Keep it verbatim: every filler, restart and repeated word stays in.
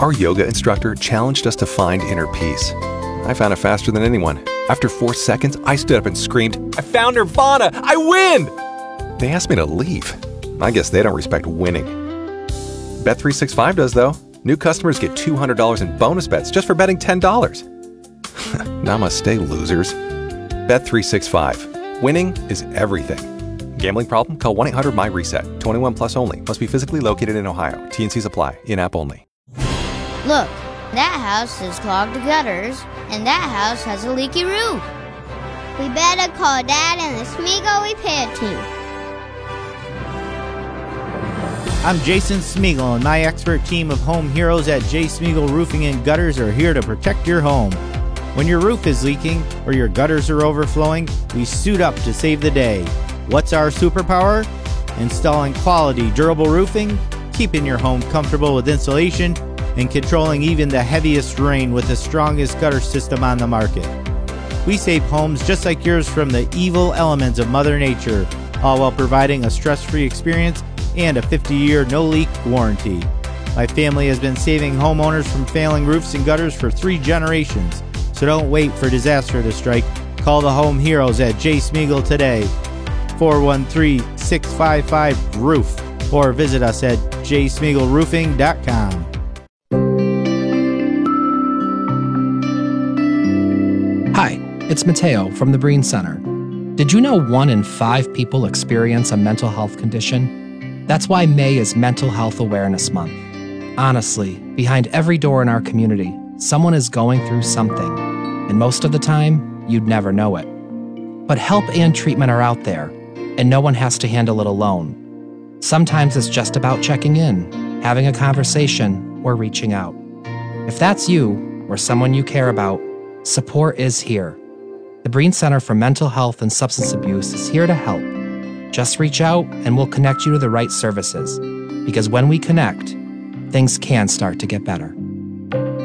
Our yoga instructor challenged us to find inner peace. I found it faster than anyone. After four seconds, I stood up and screamed, "I found Nirvana! I win!" They asked me to leave. I guess they don't respect winning. Bet three sixty-five does, though. New customers get two hundred dollars in bonus bets just for betting ten dollars. Namaste, losers. Bet three sixty-five. Winning is everything. Gambling problem? Call one eight hundred M Y reset. twenty-one plus only. Must be physically located in Ohio. T and Cs apply. In-app only. Look, that house has clogged gutters, and that house has a leaky roof. We better call Dad and the Smeagol repair team. I'm Jason Smeagol, and my expert team of home heroes at J. Smeagol Roofing and Gutters are here to protect your home. When your roof is leaking or your gutters are overflowing, we suit up to save the day. What's our superpower? Installing quality, durable roofing, keeping your home comfortable with insulation, and controlling even the heaviest rain with the strongest gutter system on the market. We save homes just like yours from the evil elements of Mother Nature, all while providing a stress-free experience and a fifty-year no-leak warranty. My family has been saving homeowners from failing roofs and gutters for three generations, so don't wait for disaster to strike. Call the home heroes at J. Smeagol today, four one three, six five five, roof, or visit us at j smeagol roofing dot com. Hi, it's Mateo from the Breen Center. Did you know one in five people experience a mental health condition? That's why May is Mental Health Awareness Month. Honestly, behind every door in our community, someone is going through something, and most of the time, you'd never know it. But help and treatment are out there, and no one has to handle it alone. Sometimes it's just about checking in, having a conversation, or reaching out. If that's you, or someone you care about, support is here. The Breen Center for Mental Health and Substance Abuse is here to help. Just reach out and we'll connect you to the right services. Because when we connect, things can start to get better.